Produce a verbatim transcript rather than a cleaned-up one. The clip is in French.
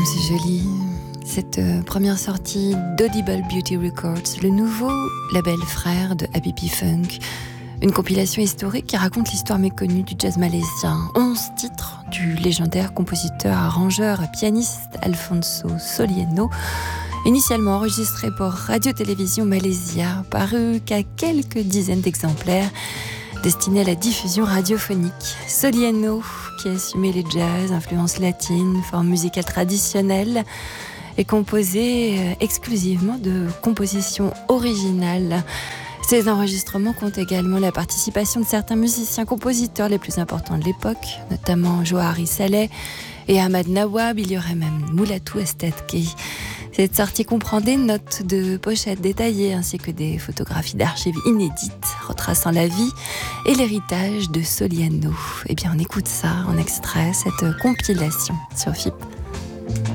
comme c'est joli. Cette euh, première sortie d'Audible Beauty Records, le nouveau label frère de Happy P Funk. Une compilation historique qui raconte l'histoire méconnue du jazz malaisien. Onze titres du légendaire compositeur, arrangeur et pianiste Alfonso Solieno, initialement enregistré pour Radio-Télévision Malaysia, paru qu'à quelques dizaines d'exemplaires, destinés à la diffusion radiophonique. Solieno, qui assumait les jazz, influences latines, formes musicales traditionnelles, est composé exclusivement de compositions originales. Ces enregistrements comptent également la participation de certains musiciens-compositeurs les plus importants de l'époque, notamment Johari Saleh et Ahmad Nawab. Il y aurait même Moulatou Estedke. Cette sortie comprend des notes de pochettes détaillées ainsi que des photographies d'archives inédites retraçant la vie et l'héritage de Solieno. Eh bien, on écoute ça en extrait, cette compilation sur F I P.